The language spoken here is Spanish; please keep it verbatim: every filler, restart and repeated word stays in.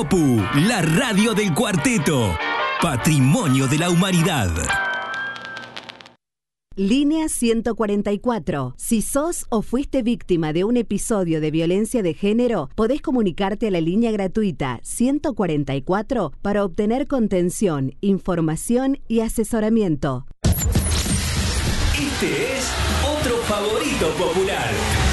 Popu, la radio del cuarteto. Patrimonio de la humanidad. Línea ciento cuarenta y cuatro. Si sos o fuiste víctima de un episodio de violencia de género, podés comunicarte a la línea gratuita ciento cuarenta y cuatro para obtener contención, información y asesoramiento. Este es otro favorito popular.